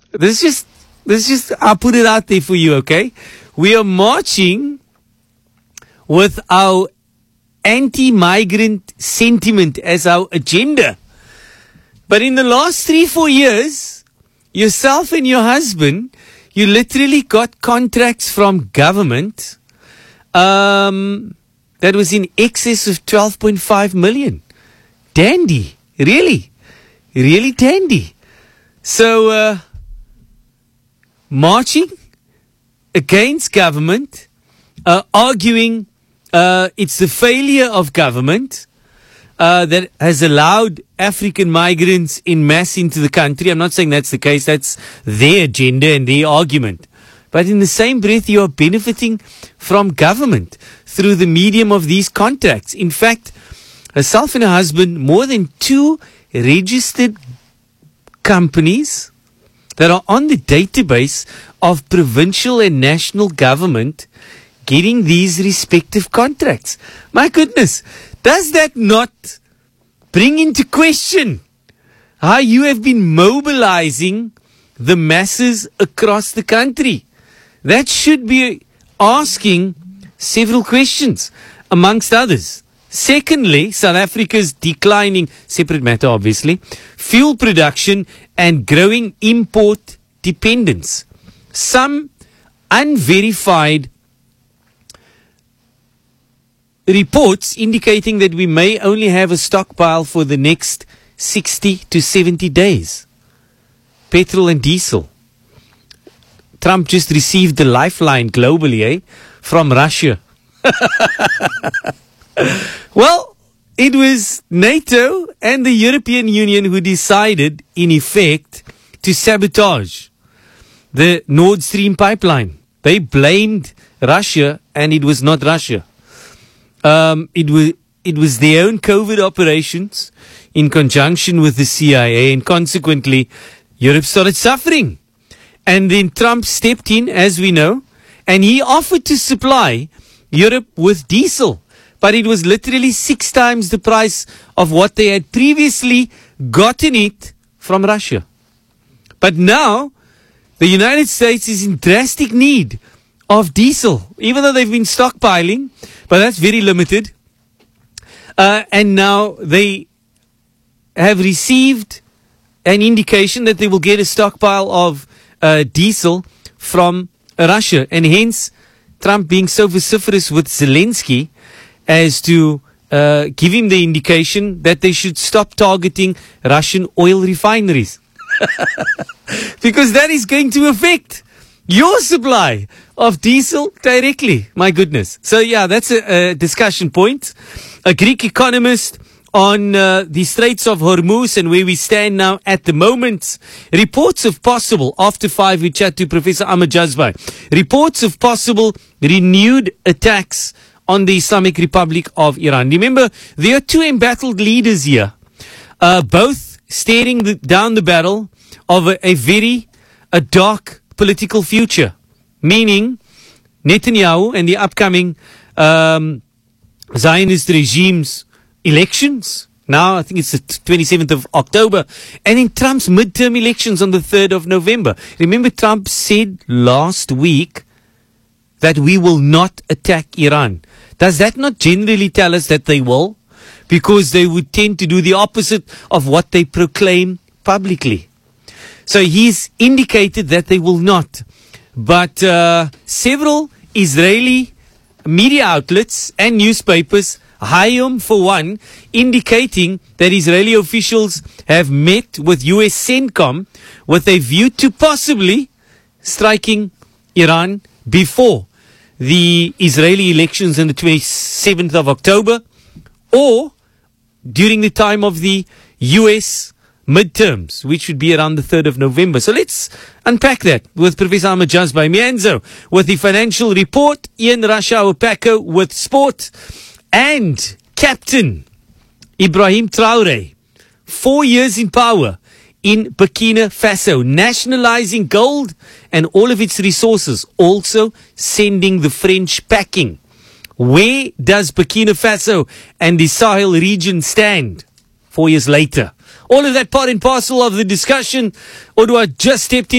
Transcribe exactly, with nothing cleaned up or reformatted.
This is just, this is just, I'll put it out there for you, okay? We are marching with our anti-migrant sentiment as our agenda. But in the last three, four years, yourself and your husband, you literally got contracts from government um, that was in excess of twelve point five million. Dandy. Really. Really dandy. So, uh, marching against government, uh, arguing uh, it's the failure of government uh, that has allowed African migrants in mass into the country. I'm not saying that's the case. That's their agenda and their argument. But in the same breath, you are benefiting from government through the medium of these contracts. In fact, herself and her husband, more than two registered companies that are on the database of provincial and national government getting these respective contracts. My goodness, does that not bring into question how you have been mobilizing the masses across the country? That should be asking several questions, amongst others. Secondly, South Africa's declining, separate matter obviously, fuel production and growing import dependence. Some unverified reports indicating that we may only have a stockpile for the next sixty to seventy days. Petrol and diesel. Trump just received the lifeline globally, eh? From Russia. Well, it was NATO and the European Union who decided, in effect, to sabotage the Nord Stream pipeline. They blamed Russia, and it was not Russia. Um, it was it was their own COVID operations in conjunction with the C I A, and consequently, Europe started suffering. And then Trump stepped in, as we know, and he offered to supply Europe with diesel. But it was literally six times the price of what they had previously gotten it from Russia. But now, the United States is in drastic need of diesel, even though they've been stockpiling, but that's very limited. Uh, and now they have received an indication that they will get a stockpile of uh, diesel from Russia. And hence, Trump being so vociferous with Zelensky as to uh, give him the indication that they should stop targeting Russian oil refineries. Because that is going to affect your supply of diesel directly. My goodness. So yeah, that's a, a discussion point. A Greek economist on uh, the Straits of Hormuz and where we stand now at the moment. Reports of possible, after five we chat to Professor Ahmed Jazbai, reports of possible renewed attacks on the Islamic Republic of Iran. Remember, there are two embattled leaders here, uh, both staring the, down the barrel of a, a very a dark political future, meaning Netanyahu and the upcoming um, Zionist regime's elections. Now, I think it's the twenty-seventh of October, and then Trump's midterm elections on the third of November. Remember, Trump said last week that we will not attack Iran. Does that not generally tell us that they will? Because they would tend to do the opposite of what they proclaim publicly. So he's indicated that they will not. But uh, several Israeli media outlets and newspapers, Hayom for one, indicating that Israeli officials have met with U S CENTCOM with a view to possibly striking Iran before the Israeli elections on the twenty-seventh of October or during the time of the U S midterms, which would be around the third of November. So let's unpack that with Professor Ahmed Jazbai. Mienzo with the financial report, Ian Rashao Paco with sport, and Captain Ibrahim Traore, four years in power in Burkina Faso, nationalizing gold and all of its resources, also sending the French packing. Where does Burkina Faso and the Sahel region stand four years later? All of that part and parcel of the discussion, or do I just step in?